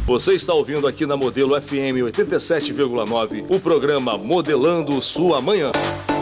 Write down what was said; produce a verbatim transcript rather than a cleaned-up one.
Você está ouvindo aqui na Modelo F M oitenta e sete vírgula nove o programa Modelando Sua Manhã.